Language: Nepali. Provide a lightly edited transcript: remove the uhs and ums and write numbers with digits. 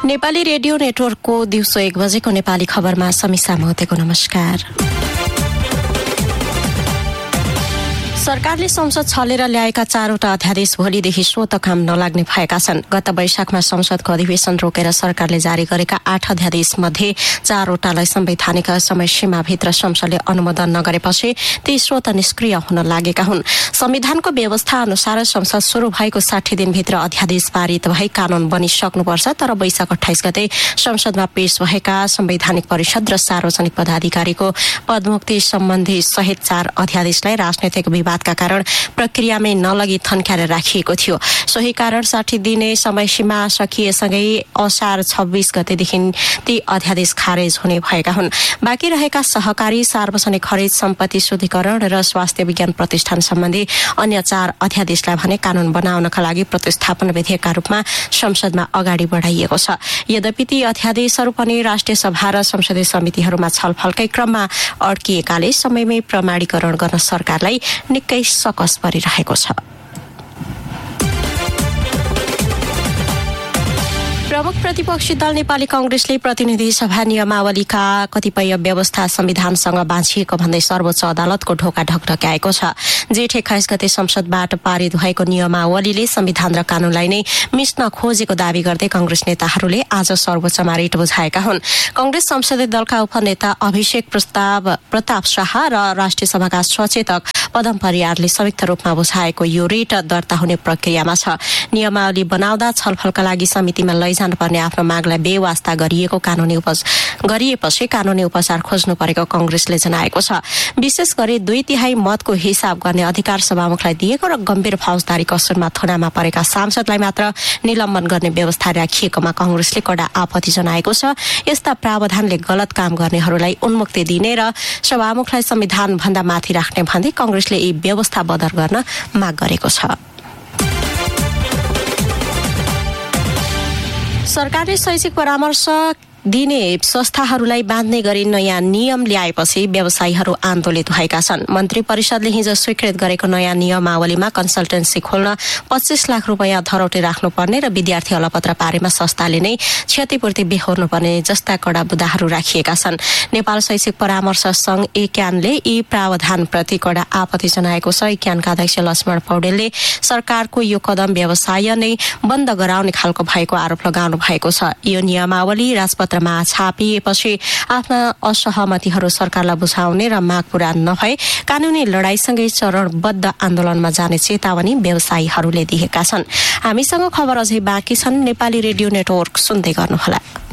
नेपाली रेडियो नेटवर्कको दिउँसो 1 बजेको नेपाली खबरमा समीक्षा महतेको नमस्कार। सरकारले संसद छलेर ल्याएका 4वटा अध्यादेश भोलिदेखि स्वतः काम नलाग्ने भएका छन्। गत वैशाखमा संसदको अधिवेशन रोकेर सरकारले जारी गरेका 8 अध्यादेश मध्ये 4वटालाई संवैधानिक समय सीमाभित्र संसदले अनुमोदन नगरेपछि ती स्वतः निष्क्रिय हुन लागेका हुन्। संविधानको व्यवस्था अनुसार संसद शुरू भएको 60 दिनभित्र अध्यादेश पारित भई कानून बनिसक्नुपर्छ। तर वैशाख 28 गते संसदमा पेश भएका संवैधानिक परिषद र सार्वजनिक पदाधिकारीको पदमुक्ति सम्बन्धी सहित 4 अध्यादेशलाई राजनैतिक विवादका कारण प्रक्रियामै नलगी थन्क्याएर राखिएको थियो। सोही कारण 60 दिने समय सीमा सकिएसँगै असार 26 गतेदेखि ती अध्यादेश खारेज हुने भएका हुन्। बाँकी रहेका सहकारी, सार्वजनिक खरिद, सम्पत्ति शुद्धिकरण र स्वास्थ्य विज्ञान प्रतिष्ठान सम्बन्धी अन्य 4 अध्यादेशलाई भने कानून बनाउनका लागि प्रतिस्थापन विधेयकका रूपमा संसदमा अगाडि बढाइएको छ। यद्यपि ती अध्यादेशहरू पनि राष्ट्रिय सभा र संसदीय समितिहरूमा छलफलकै क्रममा अड्किएकाले समयमै प्रमाणीकरण गर्न सरकारलाई निकै सकस परिरहेको छ। प्रमुख प्रतिपक्षी दल नेपाली कांग्रेसले प्रतिनिधि सभा नियमावलीका कतिपय व्यवस्था संविधानसँग बाँचिएको भन्दै सर्वोच्च अदालतको ढोका ढकढक्याएको छ। जेठ 21 गते संसदबाट पारित भएको नियमावलीले संविधान र कानूनलाई नै मिच्न खोजेको दावी गर्दै कांग्रेस नेताहरूले आज सर्वोच्चमा रिट बुझाएका हुन्। कांग्रेस संसदीय दलका उपनेता अभिषेक प्रताप शाह र राष्ट्रिय सभाका सचेतक पदम परियारले संयुक्त रूपमा बुझाएको यो रिट दर्ता हुने प्रक्रियामा छ। नियमावली बनाउँदा छलफलका लागि समितिमा लैजानुपर्ने आफ्नो मागलाई बेवास्ता गरिएपछि कानूनी उपचार खोज्नु परेको कांग्रेसले जनाएको छ। विशेष गरी 2/3 मतको हिसाब गर्ने अधिकार सभामुखलाई दिएको र गम्भीर फौजदारी कसुरमा थुनामा परेका सांसदलाई मात्र निलम्बन गर्ने व्यवस्था राखिएकोमा कांग्रेसले कडा आपत्ति जनाएको छ। यस्ता प्रावधानले गलत काम गर्नेहरूलाई उन्मुक्ति दिने र सभामुखलाई संविधान भन्दा माथि राख्ने भन्दै कांग्रेसले यी व्यवस्था बदर गर्न माग गरेको छ। सरकारले शैक्षिक परामर्श दिने संस्थाहरूलाई बाँध्ने गरी नयाँ नियम ल्याएपछि व्यवसायीहरू आन्दोलित भएका छन्। मन्त्री परिषदले हिजो स्वीकृत गरेको नयाँ नियमावलीमा कन्सल्टेन्सी खोल्न 25 लाख रुपैयाँ धरौटी राख्नुपर्ने र विद्यार्थी अलपत्र पारेमा संस्थाले नै क्षतिपूर्ति बेहोर्नुपर्ने जस्ता कडा बुँदाहरू राखिएका छन्। नेपाल शैक्षिक परामर्श संघ एक्यानले यी प्रावधानप्रति कडा आपत्ति जनाएको छ। एक्यानका अध्यक्ष लक्ष्मण पौडेलले सरकारको यो कदम व्यवसाय नै बन्द गराउने खालको भएको आरोप लगाउनु भएको छ। यो नियमावली राजपत्रमा छापिएपछि आफ्ना असहमतिहरू सरकारलाई बुझाउने र माग पूरा नभए कानूनी लडाईसँगै चरणबद्ध आन्दोलनमा जाने चेतावनी व्यवसायीहरूले दिएका छन्। हामीसँग खबर अझै बाँकी छन्। नेपाली रेडियो नेटवर्क सुन्दै गर्नुहोला।